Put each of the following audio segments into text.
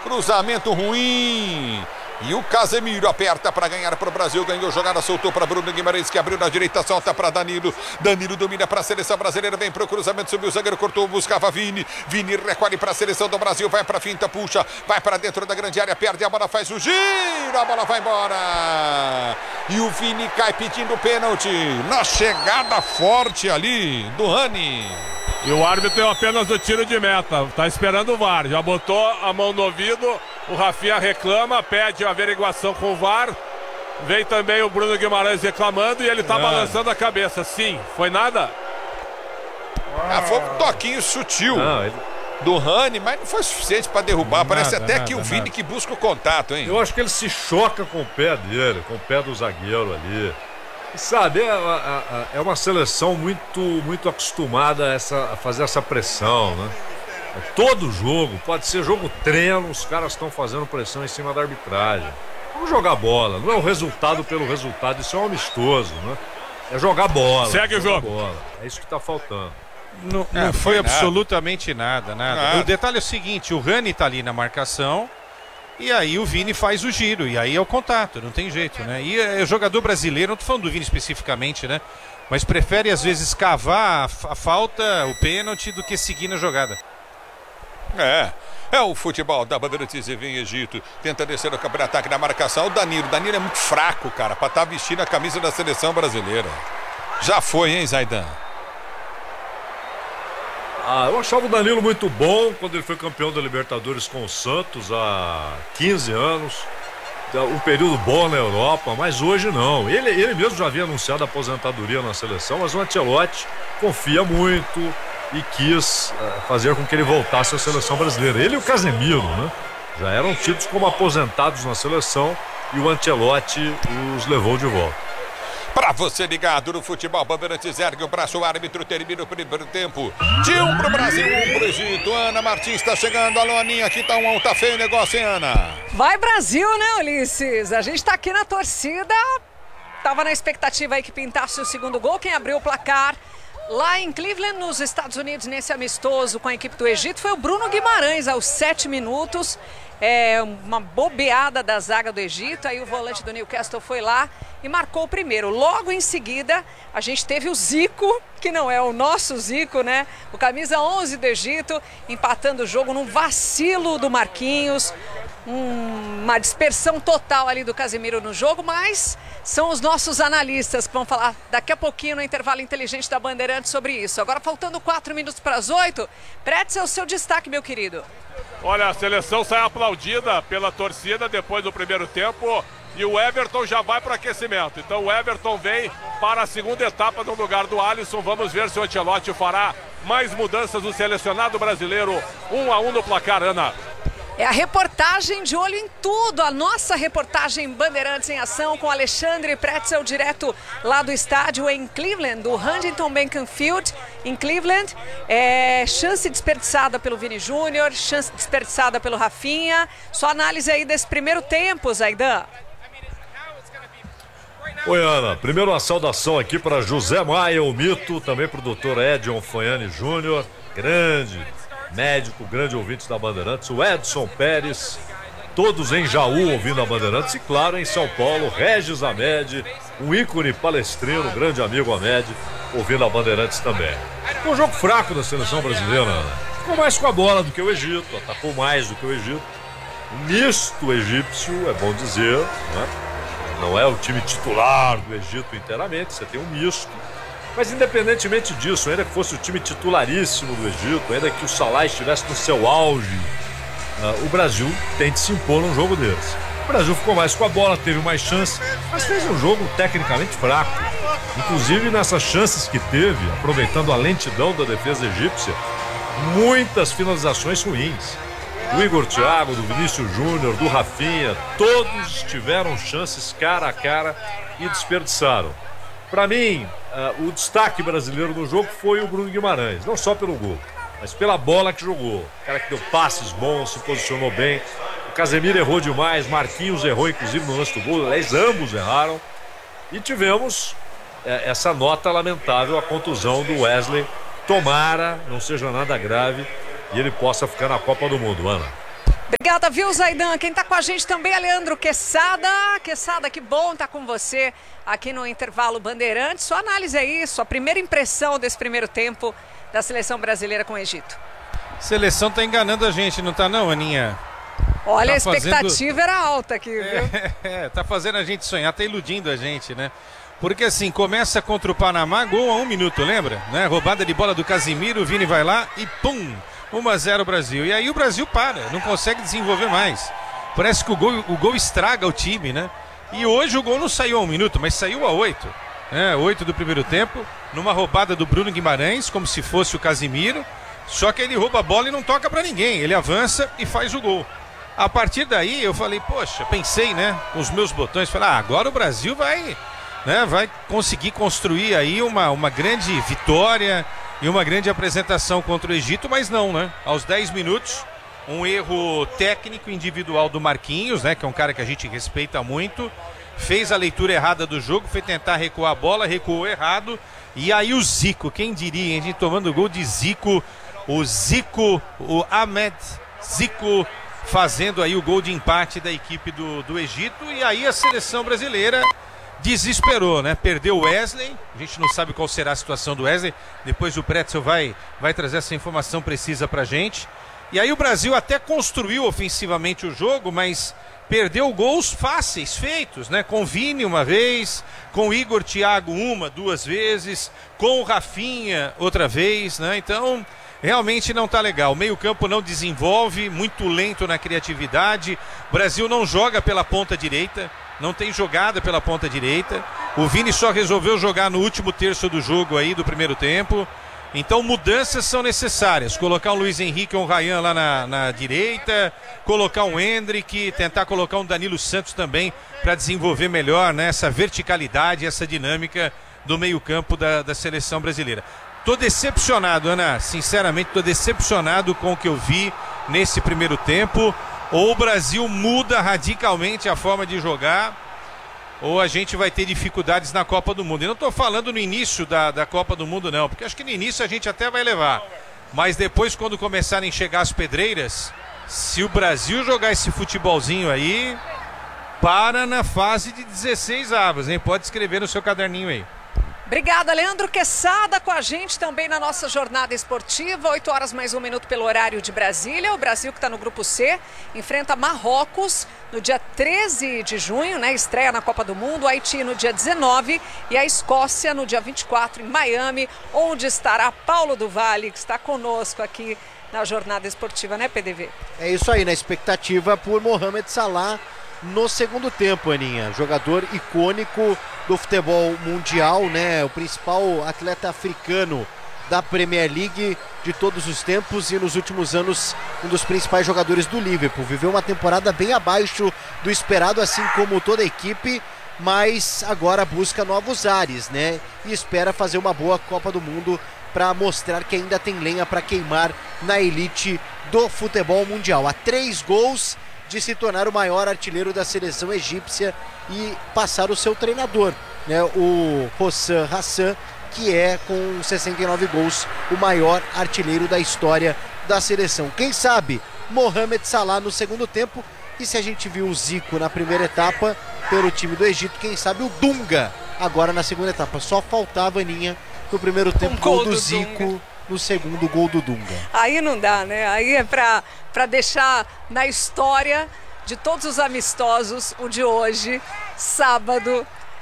Cruzamento ruim. E o Casemiro aperta para ganhar para o Brasil. Ganhou jogada, soltou para Bruno Guimarães, que abriu na direita, solta para Danilo. Danilo domina para a seleção brasileira. Vem para o cruzamento, subiu o zagueiro, cortou, buscava Vini. Vini recolhe para a seleção do Brasil. Vai para a finta, puxa. Vai para dentro da grande área, perde a bola, faz o giro. A bola vai embora. E o Vini cai pedindo pênalti. Na chegada forte ali do Rani. E o árbitro tem apenas o tiro de meta. Tá esperando o VAR. Já botou a mão no ouvido. O Rafinha reclama, pede a averiguação com o VAR. Vem também o Bruno Guimarães reclamando e ele tá balançando a cabeça. Sim, foi nada? Foi um toquinho sutil do Rani, mas não foi suficiente para derrubar. Parece até que o Vini que busca o contato, hein? Eu acho que ele se choca com o pé dele, com o pé do zagueiro ali. E sabe, é uma seleção muito acostumada a fazer essa pressão, né? Todo jogo, pode ser jogo treino, os caras estão fazendo pressão em cima da arbitragem. Vamos jogar bola, não é o resultado pelo resultado, isso é um amistoso, né? É jogar bola. Segue o jogo. Bola. É isso que está faltando. Não foi absolutamente nada. O detalhe é o seguinte, o Rani tá ali na marcação e aí o Vini faz o giro, e aí é o contato, não tem jeito, né? E o jogador brasileiro, não tô falando do Vini especificamente, né? Mas prefere às vezes cavar a falta, o pênalti, do que seguir na jogada. É o futebol da Bandeirantes em Egito. Tenta descer no campo de ataque da marcação. O Danilo é muito fraco, cara, pra estar vestindo a camisa da seleção brasileira. Já foi, hein, Zaidan? Eu achava o Danilo muito bom quando ele foi campeão da Libertadores com o Santos há 15 anos. Um período bom na Europa, mas hoje não. Ele mesmo já havia anunciado a aposentadoria na seleção, mas o Ancelotti confia muito e quis fazer com que ele voltasse à seleção brasileira. Ele e o Casemiro, né? Já eram tidos como aposentados na seleção e o Ancelotti os levou de volta. Pra você ligado no futebol, Bandeirantes ergue o braço, o árbitro termina o primeiro tempo. De 1 pro Brasil, 1 pro Egito. Ana Martins tá chegando, alô Aninha, aqui tá feio o negócio, hein, Ana? Vai Brasil, né, Ulisses? A gente tá aqui na torcida, tava na expectativa aí que pintasse o segundo gol. Quem abriu o placar lá em Cleveland, nos Estados Unidos, nesse amistoso com a equipe do Egito, foi o Bruno Guimarães, aos 7 minutos. Uma bobeada da zaga do Egito, aí o volante do Newcastle foi lá e marcou o primeiro. Logo em seguida, a gente teve o Zico, que não é o nosso Zico, né? O camisa 11 do Egito, empatando o jogo num vacilo do Marquinhos. Uma dispersão total ali do Casemiro no jogo, mas são os nossos analistas que vão falar daqui a pouquinho no intervalo inteligente da Bandeirantes sobre isso. Agora faltando 4 minutos para as 8, Pretzel, o seu destaque, meu querido. Olha, a seleção sai aplaudida pela torcida depois do primeiro tempo e o Everton já vai para o aquecimento. Então o Everton vem para a segunda etapa no lugar do Alisson. Vamos ver se o Ancelotti fará mais mudanças no selecionado brasileiro. 1-1 no placar, Ana. É a reportagem de olho em tudo, a nossa reportagem Bandeirantes em Ação com Alexandre Pretzel, direto lá do estádio em Cleveland, do Huntington Bank Field, em Cleveland. Chance desperdiçada pelo Vini Júnior, chance desperdiçada pelo Rafinha. Só análise aí desse primeiro tempo, Zaidan. Oi, Ana. Primeiro uma saudação aqui para José Maia, o mito, também para o doutor Edson Foiani Júnior, grande médico, grande ouvinte da Bandeirantes, o Edson Pérez, todos em Jaú ouvindo a Bandeirantes e claro em São Paulo, Regis Amed, um ícone palestrino, grande amigo Amed, ouvindo a Bandeirantes também. Foi um jogo fraco da seleção brasileira, Ana. Ficou mais com a bola do que o Egito, atacou mais do que o Egito. O misto egípcio, é bom dizer, né? Não é o time titular do Egito inteiramente, você tem um misto. Mas independentemente disso, ainda que fosse o time titularíssimo do Egito, ainda que o Salah estivesse no seu auge, o Brasil tem de se impor num jogo desse. O Brasil ficou mais com a bola, teve mais chances, mas fez um jogo tecnicamente fraco. Inclusive nessas chances que teve, aproveitando a lentidão da defesa egípcia, muitas finalizações ruins. Do Igor Thiago, do Vinícius Júnior, do Rafinha, todos tiveram chances cara a cara e desperdiçaram. Para mim, o destaque brasileiro no jogo foi o Bruno Guimarães, não só pelo gol, mas pela bola que jogou. O cara que deu passes bons, se posicionou bem. O Casemiro errou demais, Marquinhos errou inclusive no lance do gol, aliás, ambos erraram. E tivemos essa nota lamentável, a contusão do Wesley. Tomara não seja nada grave e ele possa ficar na Copa do Mundo, Ana. Obrigada, viu, Zaidan? Quem tá com a gente também é Leandro Quesada. Quesada, que bom estar com você aqui no Intervalo Bandeirantes. Sua análise aí, sua primeira impressão desse primeiro tempo da seleção brasileira com o Egito. Seleção tá enganando a gente, não tá não, Aninha? Olha, tá a expectativa era alta aqui, viu? Tá fazendo a gente sonhar, tá iludindo a gente, né? Porque assim, começa contra o Panamá, gol a 1 minuto, lembra? Né? Roubada de bola do Casimiro, o Vini vai lá e pum! 1-0 Brasil. E aí o Brasil para, não consegue desenvolver mais. Parece que o gol estraga o time, né? E hoje o gol não saiu a 1 minuto, mas saiu a 8. 8 do primeiro tempo, numa roubada do Bruno Guimarães, como se fosse o Casimiro. Só que ele rouba a bola e não toca pra ninguém. Ele avança e faz o gol. A partir daí eu falei, poxa, pensei, né? Com os meus botões, falei, agora o Brasil vai conseguir construir aí uma grande vitória e uma grande apresentação contra o Egito, mas não, né? Aos 10 minutos, um erro técnico individual do Marquinhos, né? Que é um cara que a gente respeita muito, fez a leitura errada do jogo, foi tentar recuar a bola, recuou errado, e aí o Zico, quem diria, hein? A gente tomando gol de Zico, o Ahmed Zico fazendo aí o gol de empate da equipe do Egito, e aí a seleção brasileira desesperou, né? Perdeu o Wesley, a gente não sabe qual será a situação do Wesley, depois o Pretzel vai trazer essa informação precisa pra gente. E aí o Brasil até construiu ofensivamente o jogo, mas perdeu gols fáceis, feitos, né? Com o Vini uma vez, com o Igor Thiago 2 vezes, com o Rafinha outra vez, né? Então, realmente não tá legal. O meio-campo não desenvolve, muito lento na criatividade. O Brasil não joga pela ponta direita, não tem jogada pela ponta direita. O Vini só resolveu jogar no último terço do jogo aí do primeiro tempo. Então mudanças são necessárias. Colocar um Luiz Henrique ou um Ryan lá na direita, colocar um Endrick, tentar colocar um Danilo Santos também para desenvolver melhor, né, essa verticalidade, essa dinâmica do meio-campo da seleção brasileira. Tô decepcionado, Ana, sinceramente tô decepcionado com o que eu vi nesse primeiro tempo. Ou o Brasil muda radicalmente a forma de jogar, ou a gente vai ter dificuldades na Copa do Mundo. Eu não estou falando no início da Copa do Mundo, não, porque acho que no início a gente até vai levar. Mas depois, quando começarem a chegar as pedreiras, se o Brasil jogar esse futebolzinho aí, para na fase de 16 avos, hein? Pode escrever no seu caderninho aí. Obrigada, Leandro Quesada, com a gente também na nossa jornada esportiva. 8 horas mais 1 minuto pelo horário de Brasília. O Brasil, que está no grupo C, enfrenta Marrocos no dia 13 de junho, né? Estreia na Copa do Mundo. O Haiti no dia 19 e a Escócia no dia 24 em Miami, onde estará Paulo do Vale, que está conosco aqui na jornada esportiva, né, PDV? É isso aí, na expectativa por Mohamed Salah no segundo tempo, Aninha. Jogador icônico do futebol mundial, né? O principal atleta africano da Premier League de todos os tempos e nos últimos anos um dos principais jogadores do Liverpool. Viveu uma temporada bem abaixo do esperado, assim como toda a equipe, mas agora busca novos ares, né? E espera fazer uma boa Copa do Mundo para mostrar que ainda tem lenha para queimar na elite do futebol mundial. Há 3 gols de se tornar o maior artilheiro da seleção egípcia e passar o seu treinador, né, o Hossam Hassan, que é, com 69 gols, o maior artilheiro da história da seleção. Quem sabe Mohamed Salah no segundo tempo, e se a gente viu o Zico na primeira etapa pelo time do Egito, quem sabe o Dunga agora na segunda etapa. Só faltava, Aninha, no primeiro tempo, gol do Zico. Dunga. No segundo, gol do Dunga. Aí não dá, né? Aí é pra deixar na história de todos os amistosos o de hoje, sábado,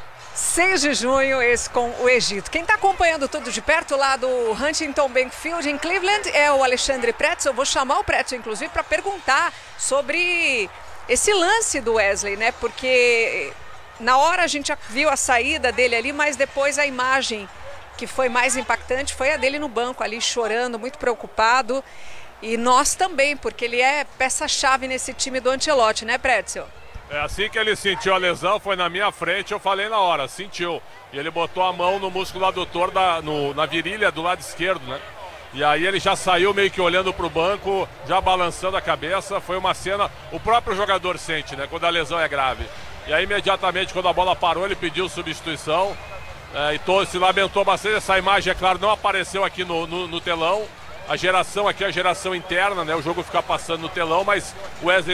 6 de junho, esse com o Egito. Quem está acompanhando tudo de perto lá do Huntington Bank Field em Cleveland é o Alexandre Pretzel. Eu vou chamar o Pretzel, inclusive, para perguntar sobre esse lance do Wesley, né? Porque na hora a gente já viu a saída dele ali, mas depois a imagem que foi mais impactante foi a dele no banco ali, chorando, muito preocupado. E nós também, porque ele é peça-chave nesse time do Ancelotti, né, Pretzel? É assim que ele sentiu a lesão, foi na minha frente, eu falei na hora, sentiu. E ele botou a mão no músculo adutor na virilha do lado esquerdo, né? E aí ele já saiu meio que olhando pro banco, já balançando a cabeça. Foi uma cena, o próprio jogador sente, né, quando a lesão é grave. E aí imediatamente, quando a bola parou, ele pediu substituição. E se lamentou bastante. Essa imagem, é claro, não apareceu aqui no telão, a geração aqui, a geração interna, né? O jogo ficar passando no telão, mas o Wesley